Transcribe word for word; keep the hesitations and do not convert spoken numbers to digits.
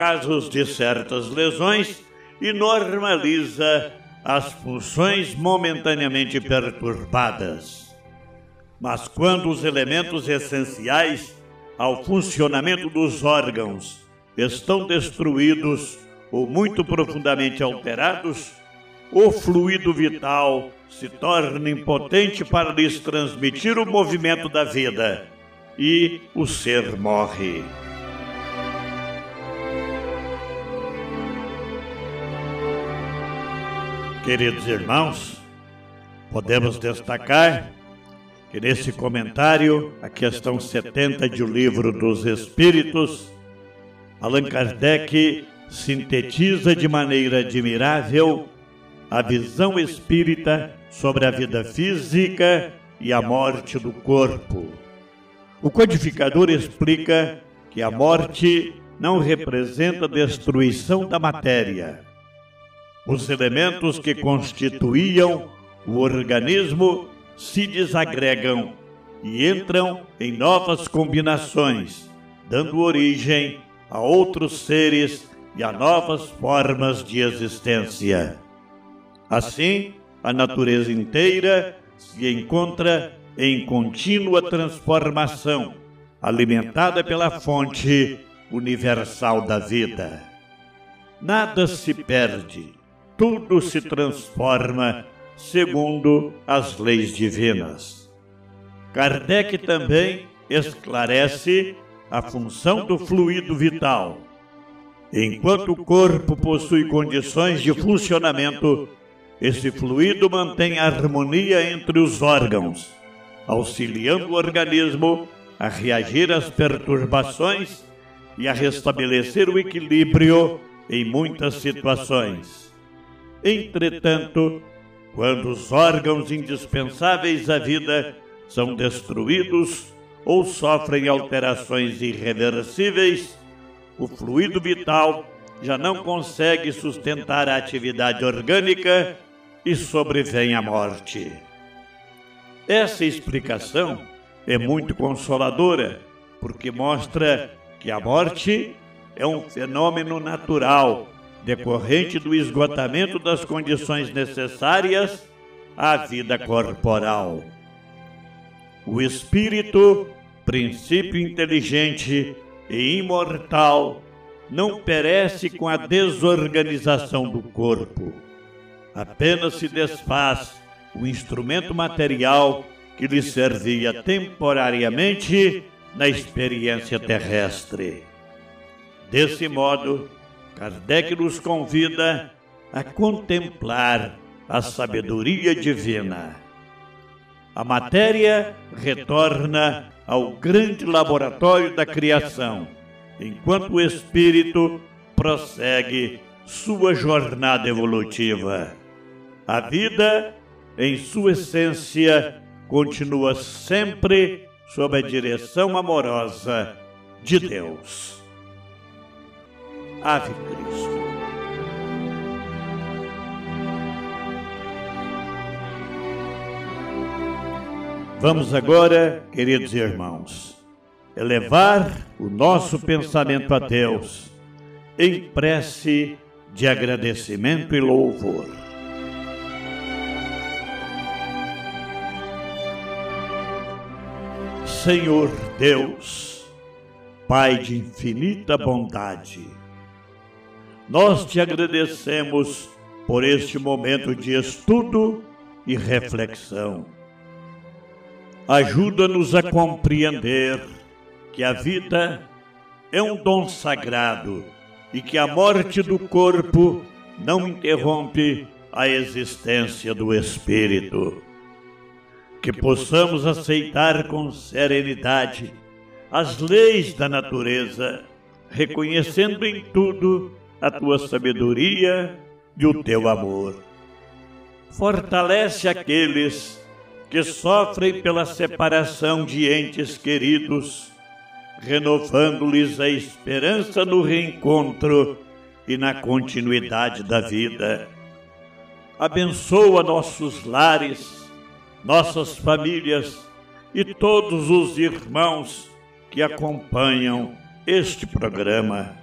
casos de certas lesões e normaliza as funções momentaneamente perturbadas. Mas quando os elementos essenciais ao funcionamento dos órgãos estão destruídos ou muito profundamente alterados, o fluido vital se torna impotente para lhes transmitir o movimento da vida e o ser morre. Queridos irmãos, podemos destacar que nesse comentário, a questão setenta de O Livro dos Espíritos, Allan Kardec sintetiza de maneira admirável a visão espírita sobre a vida física e a morte do corpo. O codificador explica que a morte não representa a destruição da matéria. Os elementos que constituíam o organismo se desagregam e entram em novas combinações, dando origem a outros seres e a novas formas de existência. Assim, a natureza inteira se encontra em contínua transformação, alimentada pela fonte universal da vida. Nada se perde, tudo se transforma segundo as leis divinas. Kardec também esclarece a função do fluido vital. Enquanto o corpo possui condições de funcionamento, esse fluido mantém a harmonia entre os órgãos, auxiliando o organismo a reagir às perturbações e a restabelecer o equilíbrio em muitas situações. Entretanto, quando os órgãos indispensáveis à vida são destruídos ou sofrem alterações irreversíveis, o fluido vital já não consegue sustentar a atividade orgânica e sobrevém a morte. Essa explicação é muito consoladora, porque mostra que a morte é um fenômeno natural, decorrente do esgotamento das condições necessárias à vida corporal. O espírito, princípio inteligente e imortal, não perece com a desorganização do corpo. Apenas se desfaz o instrumento material que lhe servia temporariamente na experiência terrestre. Desse modo, Kardec nos convida a contemplar a sabedoria divina. A matéria retorna ao grande laboratório da criação, enquanto o espírito prossegue sua jornada evolutiva. A vida, em sua essência, continua sempre sob a direção amorosa de Deus. Ave Cristo. Vamos agora, queridos irmãos, elevar o nosso pensamento a Deus em prece de agradecimento e louvor. Senhor Deus, Pai de infinita bondade, nós te agradecemos por este momento de estudo e reflexão. Ajuda-nos a compreender que a vida é um dom sagrado e que a morte do corpo não interrompe a existência do espírito. Que possamos aceitar com serenidade as leis da natureza, reconhecendo em tudo a tua sabedoria e o teu amor. Fortalece aqueles que sofrem pela separação de entes queridos, renovando-lhes a esperança no reencontro e na continuidade da vida. Abençoa nossos lares, nossas famílias e todos os irmãos que acompanham este programa.